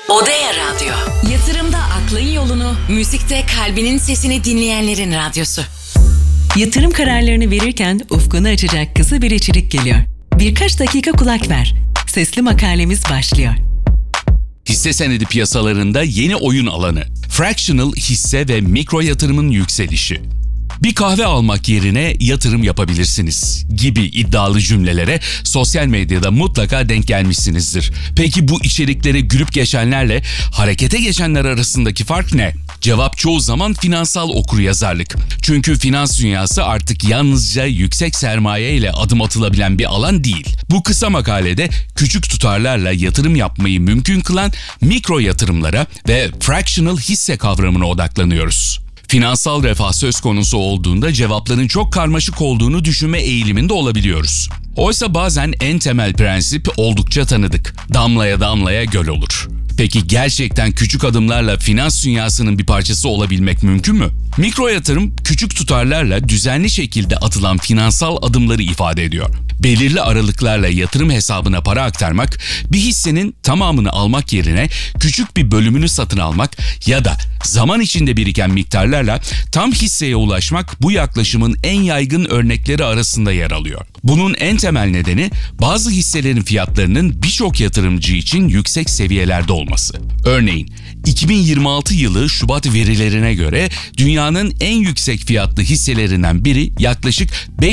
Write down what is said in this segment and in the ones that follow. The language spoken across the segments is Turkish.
Odea Radyo. Yatırımda aklın yolunu, müzikte kalbinin sesini dinleyenlerin radyosu. Yatırım kararlarını verirken ufkunu açacak kısa bir içerik geliyor. Birkaç dakika kulak ver. Sesli makalemiz başlıyor. Hisse senedi piyasalarında yeni oyun alanı, fractional hisse ve mikro yatırımın yükselişi. Bir kahve almak yerine yatırım yapabilirsiniz gibi iddialı cümlelere sosyal medyada mutlaka denk gelmişsinizdir. Peki bu içerikleri gülüp geçenlerle harekete geçenler arasındaki fark ne? Cevap çoğu zaman finansal okuryazarlık. Çünkü finans dünyası artık yalnızca yüksek sermaye ile adım atılabilen bir alan değil. Bu kısa makalede küçük tutarlarla yatırım yapmayı mümkün kılan mikro yatırımlara ve fractional hisse kavramına odaklanıyoruz. Finansal refah söz konusu olduğunda cevapların çok karmaşık olduğunu düşünme eğiliminde olabiliyoruz. Oysa bazen en temel prensip oldukça tanıdık. Damlaya damlaya göl olur. Peki gerçekten küçük adımlarla finans dünyasının bir parçası olabilmek mümkün mü? Mikro yatırım, küçük tutarlarla düzenli şekilde atılan finansal adımları ifade ediyor. Belirli aralıklarla yatırım hesabına para aktarmak, bir hissenin tamamını almak yerine küçük bir bölümünü satın almak ya da zaman içinde biriken miktarlarla tam hisseye ulaşmak bu yaklaşımın en yaygın örnekleri arasında yer alıyor. Bunun en temel nedeni bazı hisselerin fiyatlarının birçok yatırımcı için yüksek seviyelerde olması. Örneğin 2026 yılı Şubat verilerine göre dünyanın en yüksek fiyatlı hisselerinden biri yaklaşık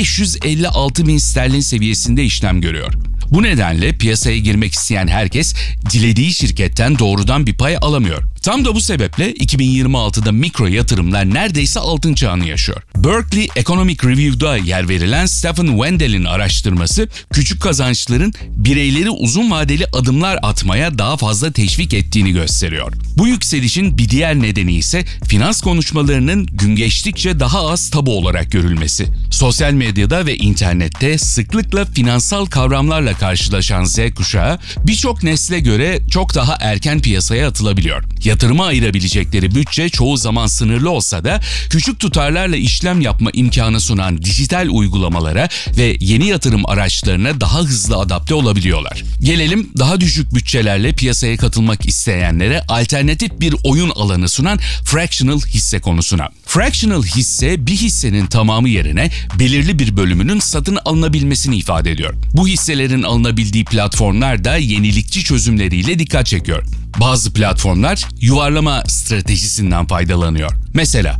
556 bin sterlin seviyesinde işlem görüyor. Bu nedenle piyasaya girmek isteyen herkes dilediği şirketten doğrudan bir pay alamıyor. Tam da bu sebeple 2026'da mikro yatırımlar neredeyse altın çağını yaşıyor. Berkeley Economic Review'da yer verilen Stephen Wendel'in araştırması, küçük kazançların bireyleri uzun vadeli adımlar atmaya daha fazla teşvik ettiğini gösteriyor. Bu yükselişin bir diğer nedeni ise finans konuşmalarının gün geçtikçe daha az tabu olarak görülmesi. Sosyal medyada ve internette sıklıkla finansal kavramlarla karşılaşan Z kuşağı birçok nesle göre çok daha erken piyasaya atılabiliyor. Yatırıma ayırabilecekleri bütçe çoğu zaman sınırlı olsa da küçük tutarlarla işlem yapma imkanı sunan dijital uygulamalara ve yeni yatırım araçlarına daha hızlı adapte olabiliyorlar. Gelelim daha düşük bütçelerle piyasaya katılmak isteyenlere alternatif bir oyun alanı sunan fractional hisse konusuna. Fractional hisse bir hissenin tamamı yerine belirli bir bölümünün satın alınabilmesini ifade ediyor. Bu hisselerin alınabildiği platformlar da yenilikçi çözümleriyle dikkat çekiyor. Bazı platformlar yuvarlama stratejisinden faydalanıyor. Mesela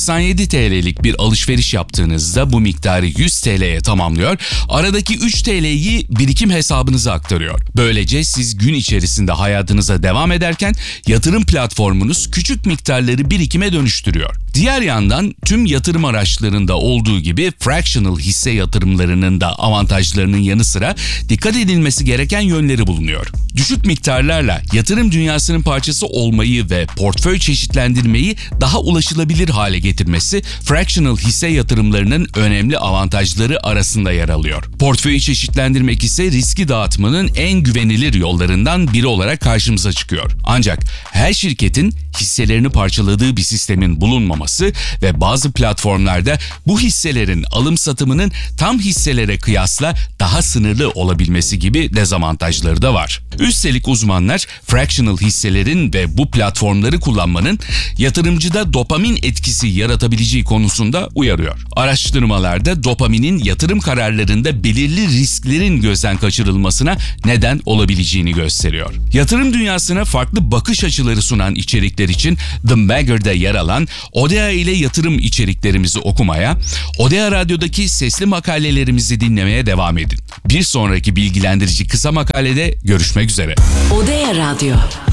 97 TL'lik bir alışveriş yaptığınızda bu miktarı 100 TL'ye tamamlıyor, aradaki 3 TL'yi birikim hesabınıza aktarıyor. Böylece siz gün içerisinde hayatınıza devam ederken yatırım platformunuz küçük miktarları birikime dönüştürüyor. Diğer yandan tüm yatırım araçlarında olduğu gibi fractional hisse yatırımlarının da avantajlarının yanı sıra dikkat edilmesi gereken yönleri bulunuyor. Düşük miktarlarla yatırım dünyasının parçası olmayı ve portföy çeşitlendirmeyi daha ulaşılabilir hale getirmesi fractional hisse yatırımlarının önemli avantajları arasında yer alıyor. Portföyü çeşitlendirmek ise riski dağıtmanın en güvenilir yollarından biri olarak karşımıza çıkıyor. Ancak her şirketin hisselerini parçaladığı bir sistemin bulunmaması ve bazı platformlarda bu hisselerin alım satımının tam hisselere kıyasla daha sınırlı olabilmesi gibi dezavantajları da var. Üstelik uzmanlar fractional hisselerin ve bu platformları kullanmanın yatırımcıda dopamin etkisi yaratabileceği konusunda uyarıyor. Araştırmalarda dopaminin yatırım kararlarında belirli risklerin gözden kaçırılmasına neden olabileceğini gösteriyor. Yatırım dünyasına farklı bakış açıları sunan içerikler için The Bagger'da yer alan Odea ile yatırım içeriklerimizi okumaya, Odea Radyo'daki sesli makalelerimizi dinlemeye devam edin. Bir sonraki bilgilendirici kısa makalede görüşmek üzere. Odea Radyo.